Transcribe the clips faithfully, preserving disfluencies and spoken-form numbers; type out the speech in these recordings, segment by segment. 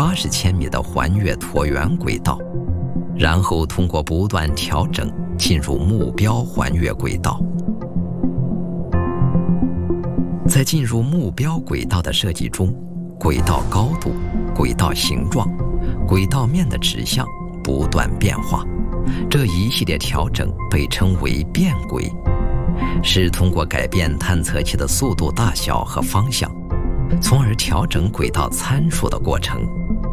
八十千米的环月椭圆轨道，然后通过不断调整进入目标环月轨道。在进入目标轨道的设计中，轨道高度、轨道形状、轨道面的指向不断变化，这一系列调整被称为变轨，是通过改变探测器的速度大小和方向，从而调整轨道参数的过程。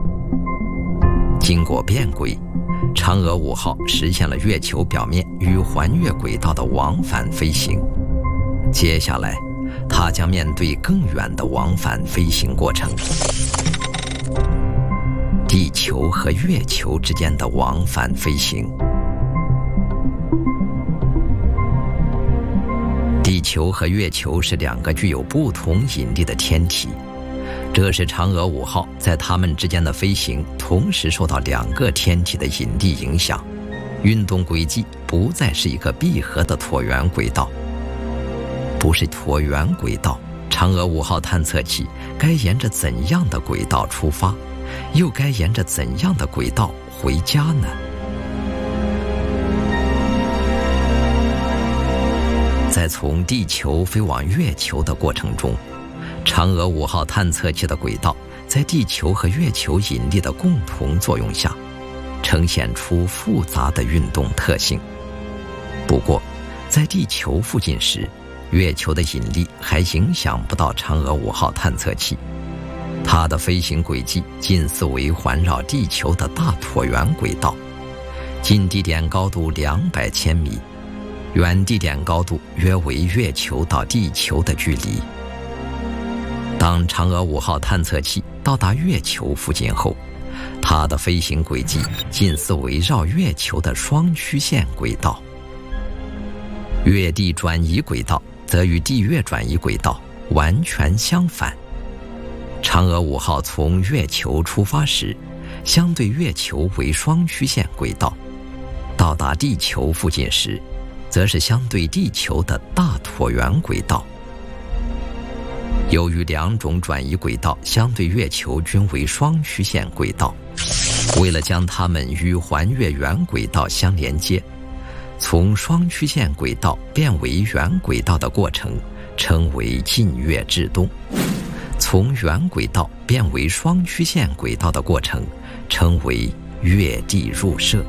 经过变轨，嫦娥五号实现了月球表面与环月轨道的往返飞行。接下来，它将面对更远的往返飞行过程。地球和月球之间的往返飞行。地球和月球是两个具有不同引力的天体，这使嫦娥五号在它们之间的飞行同时受到两个天体的引力影响，运动轨迹不再是一个闭合的椭圆轨道。不是椭圆轨道，嫦娥五号探测器该沿着怎样的轨道出发，又该沿着怎样的轨道回家呢？在从地球飞往月球的过程中，嫦娥五号探测器的轨道在地球和月球引力的共同作用下，呈现出复杂的运动特性。不过，在地球附近时，月球的引力还影响不到嫦娥五号探测器，它的飞行轨迹近似为环绕地球的大椭圆轨道，近地点高度两百千米，远地点高度约为月球到地球的距离。当嫦娥五号探测器到达月球附近后，它的飞行轨迹近似围绕月球的双曲线轨道。月地转移轨道则与地月转移轨道完全相反。嫦娥五号从月球出发时，相对月球为双曲线轨道；到达地球附近时，则是相对地球的大椭圆轨道。由于两种转移轨道相对月球均为双曲线轨道，为了将它们与环月圆轨道相连接，从双曲线轨道变为圆轨道的过程称为近月至东，从圆轨道变为双曲线轨道的过程称为月地入射。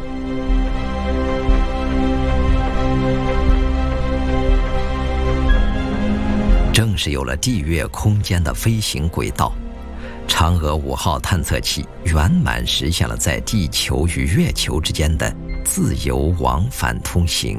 正是有了地月空间的飞行轨道，嫦娥五号探测器圆满实现了在地球与月球之间的自由往返通行。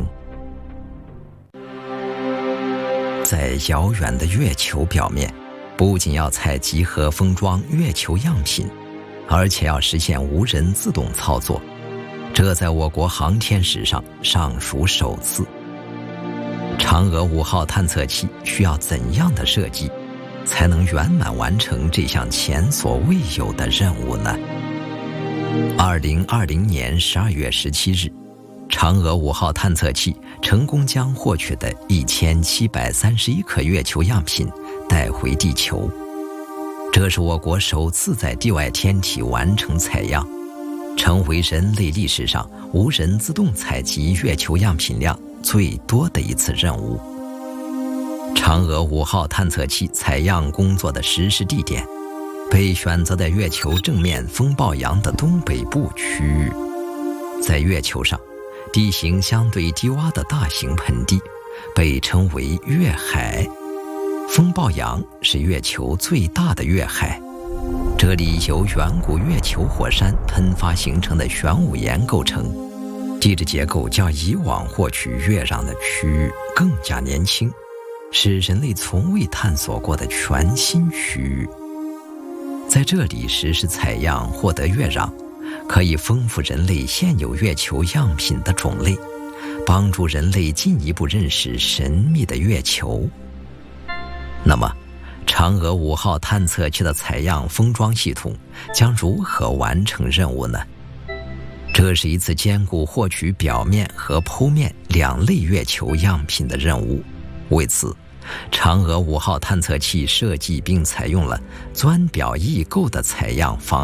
在遥远的月球表面，不仅要采集和封装月球样品，而且要实现无人自动操作，这在我国航天史上尚属首次。嫦娥五号探测器需要怎样的设计，才能圆满完成这项前所未有的任务呢？二零二零年十二月十七日，嫦娥五号探测器成功将获取的一千七百三十一颗月球样品带回地球，这是我国首次在地外天体完成采样，成为人类历史上无人自动采集月球样品量最多的一次任务。嫦娥五号探测器采样工作的实施地点被选择在月球正面风暴洋的东北部区域。在月球上，地形相对低洼的大型盆地被称为月海，风暴洋是月球最大的月海，这里由远古月球火山喷发形成的玄武岩构成，地质结构较以往获取月壤的区域更加年轻，是人类从未探索过的全新区域。在这里实施采样获得月壤，可以丰富人类现有月球样品的种类，帮助人类进一步认识神秘的月球。那么，嫦娥五号探测器的采样封装系统将如何完成任务呢？这是一次兼顾获取表面和剖面两类月球样品的任务。为此，嫦娥五号探测器设计并采用了钻表异构的采样方